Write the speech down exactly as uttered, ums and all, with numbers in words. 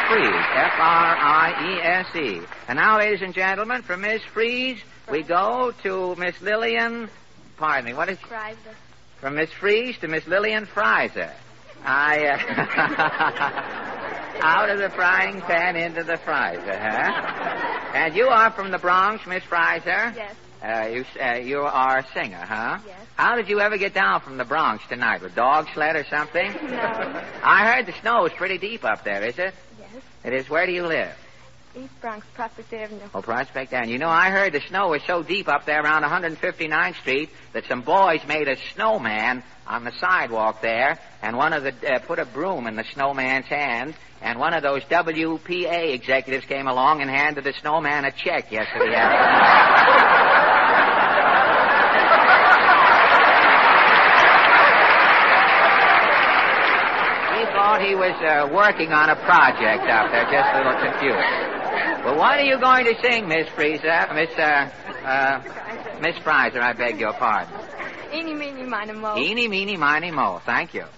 Freeze, F R I E S E. And now, ladies and gentlemen, from Miss Freeze, we go to Miss Lillian, pardon me, what is... Freiser. From Miss Freeze to Miss Lillian Freiser. I, uh, out of the frying pan into the Freiser, huh? And you are from the Bronx, Miss Freiser? Yes. Uh, you, uh, you are a singer, huh? Yes. How did you ever get down from the Bronx tonight? With dog sled or something? No. I heard the snow is pretty deep up there, is it? Yes. It is. Where do you live? East Bronx, Prospect Avenue. Oh, Prospect Avenue. You know, I heard the snow was so deep up there around one fifty-ninth Street that some boys made a snowman on the sidewalk there, and one of the uh, put a broom in the snowman's hand, and one of those W P A executives came along and handed the snowman a check yesterday afternoon. Thought he was uh, working on a project out there, just a little confused. Well, what are you going to sing, Miss Freezer? Miss, uh, uh, Miss Freiser, I beg your pardon. Eeny, meeny, miny, mo. Eeny, meeny, miny, mo. Thank you.